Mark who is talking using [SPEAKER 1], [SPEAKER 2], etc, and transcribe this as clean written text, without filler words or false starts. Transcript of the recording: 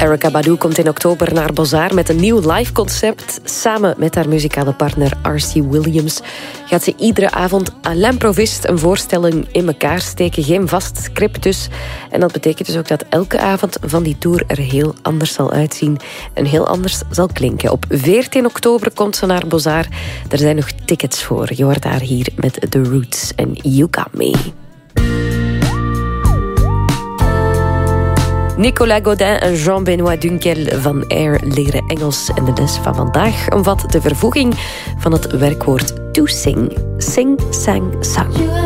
[SPEAKER 1] Erykah Badu komt in oktober naar Bozar met een nieuw live-concept. Samen met haar muzikale partner R.C. Williams gaat ze iedere avond à l'improviste een voorstelling in elkaar steken. Geen vast script dus. En dat betekent dus ook dat elke avond van die tour er heel anders zal uitzien en heel anders zal klinken. Op 14 oktober komt ze naar Bozar. Er zijn nog tickets voor. Je hoort haar hier met The Roots en You Got Me. Nicolas Godin en Jean-Benoît Dunkel van Air leren Engels. En de les van vandaag omvat de vervoeging van het werkwoord to sing. Sing, sang, sang.